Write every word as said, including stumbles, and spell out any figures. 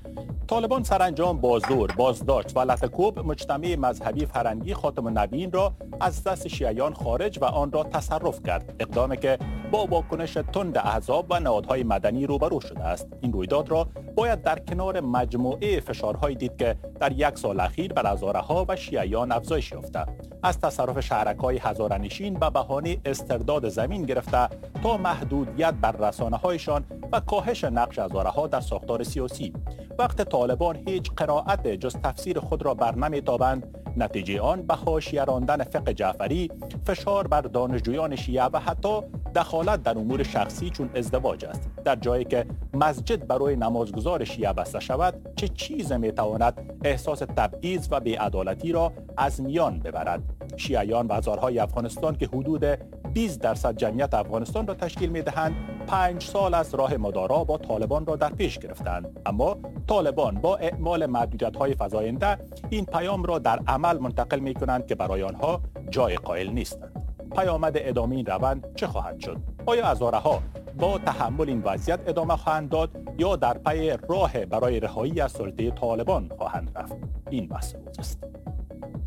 طالبان سرانجام با زور، بازداشت و لطکوب مجتمع مذهبی فرنگی خاتم النبیین را از دست شیعیان خارج و آن را تصرف کرد، اقدامی که با واکنش تند احزاب و نهادهای مدنی روبرو شده است. این رویداد را باید در کنار مجموعه فشارهای دید که در یک سال اخیر بر هزاره‌ها و شیعیان افزایش یافته، از تصرف شهرک‌های هزاره‌نشین به بهانه استرداد زمین گرفته تا محدودیت بر رسانه‌هایشان و کاهش نقش هزاره‌ها در ساختار سیاسی. وقت طالبان هیچ قرائت جز تفسیر خود را برنمی‌تابند، نتیجه آن به حاشیه راندن فقه جعفری، فشار بر دانشجویان شیعه و حتی دخالت در امور شخصی چون ازدواج است. در جایی که مسجد برای نمازگزار شیعه بسته شود، چه چیز میتواند احساس تبعیض و بی‌عدالتی را از میان ببرد؟ شیعیان و هزارهای افغانستان که حدود بیست درصد جمعیت افغانستان را تشکیل می‌دهند، پنج سال از راه مدارا با طالبان را در پیش گرفتند، اما طالبان با اعمال محدودیت‌های فزاینده این پیام را در عمل منتقل می‌کنند که برای آنها جای قائل نیستند. پیامد ادامه این روند چه خواهد شد؟ آیا هزاره‌ها با تحمل این وضعیت ادامه خواهند داد یا در پی راه برای رهایی از سلطه طالبان خواهند رفت؟ این بحث امروز است.